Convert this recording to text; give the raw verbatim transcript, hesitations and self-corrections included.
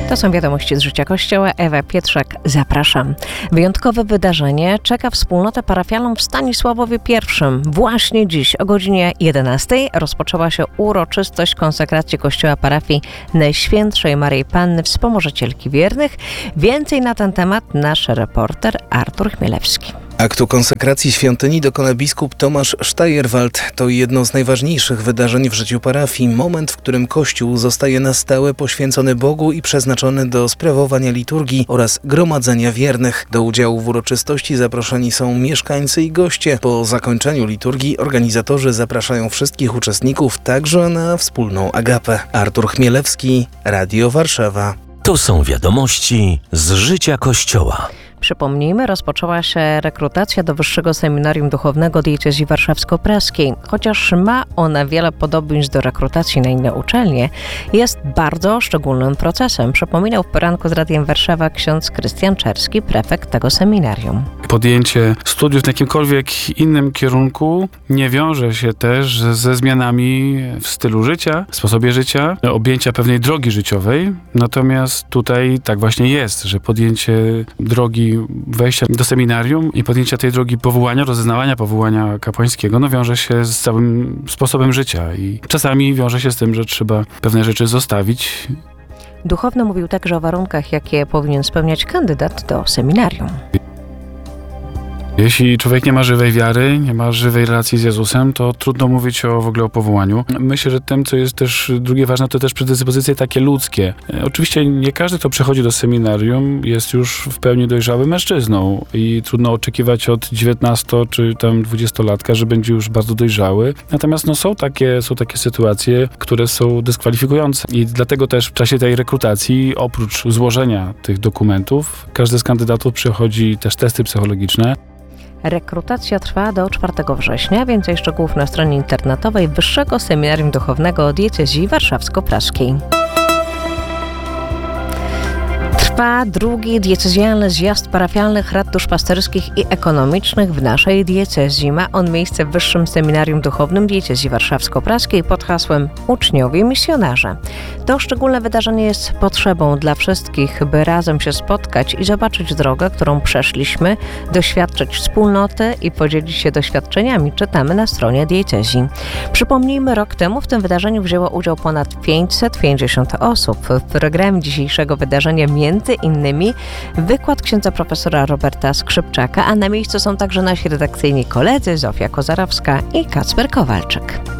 To są wiadomości z życia Kościoła. Ewa Pietrzak, zapraszam. Wyjątkowe wydarzenie czeka wspólnotę parafialną w Stanisławowie pierwszym. Właśnie dziś o godzinie jedenastej rozpoczęła się uroczystość konsekracji Kościoła parafii Najświętszej Maryi Panny Wspomożycielki Wiernych. Więcej na ten temat nasz reporter Artur Chmielewski. Aktu konsekracji świątyni dokona biskup Tomasz Sztajerwald. To jedno z najważniejszych wydarzeń w życiu parafii. Moment, w którym Kościół zostaje na stałe poświęcony Bogu i przeznaczony do sprawowania liturgii oraz gromadzenia wiernych. Do udziału w uroczystości zaproszeni są mieszkańcy i goście. Po zakończeniu liturgii organizatorzy zapraszają wszystkich uczestników także na wspólną agapę. Artur Chmielewski, Radio Warszawa. To są wiadomości z życia Kościoła. Przypomnijmy, rozpoczęła się rekrutacja do Wyższego Seminarium Duchownego Diecezji Warszawsko-Praskiej. Chociaż ma ona wiele podobieństw do rekrutacji na inne uczelnie, jest bardzo szczególnym procesem. Przypominał w poranku z Radiem Warszawa ksiądz Krystian Czerski, prefekt tego seminarium. Podjęcie studiów w jakimkolwiek innym kierunku nie wiąże się też ze zmianami w stylu życia, w sposobie życia, objęcia pewnej drogi życiowej. Natomiast tutaj tak właśnie jest, że podjęcie drogi wejścia do seminarium i podjęcia tej drogi powołania, rozeznawania powołania kapłańskiego, no wiąże się z całym sposobem życia i czasami wiąże się z tym, że trzeba pewne rzeczy zostawić. Duchowny mówił także o warunkach, jakie powinien spełniać kandydat do seminarium. Jeśli człowiek nie ma żywej wiary, nie ma żywej relacji z Jezusem, to trudno mówić o, w ogóle o powołaniu. Myślę, że tym, co jest też drugie ważne, to też predyspozycje takie ludzkie. Oczywiście nie każdy, kto przychodzi do seminarium, jest już w pełni dojrzałym mężczyzną i trudno oczekiwać od dziewiętnasto czy tam dwudziestolatka, że będzie już bardzo dojrzały. Natomiast no, są takie, są takie sytuacje, które są dyskwalifikujące i dlatego też w czasie tej rekrutacji, oprócz złożenia tych dokumentów, każdy z kandydatów przechodzi też testy psychologiczne. Rekrutacja trwa do czwartego września. Więcej szczegółów na stronie internetowej Wyższego Seminarium Duchownego Diecezji Warszawsko-Praskiej. Trwa drugi diecezjalny zjazd parafialnych rad duszpasterskich i ekonomicznych w naszej diecezji. Ma on miejsce w Wyższym Seminarium Duchownym Diecezji Warszawsko-Praskiej pod hasłem Uczniowie Misjonarze. To szczególne wydarzenie jest potrzebą dla wszystkich, by razem się spotkać i zobaczyć drogę, którą przeszliśmy, doświadczyć wspólnoty i podzielić się doświadczeniami, czytamy na stronie diecezji. Przypomnijmy, rok temu w tym wydarzeniu wzięło udział ponad pięćset pięćdziesiąt osób. W programie dzisiejszego wydarzenia między innymi wykład księdza profesora Roberta Skrzypczaka, a na miejscu są także nasi redakcyjni koledzy Zofia Kozarowska i Kacper Kowalczyk.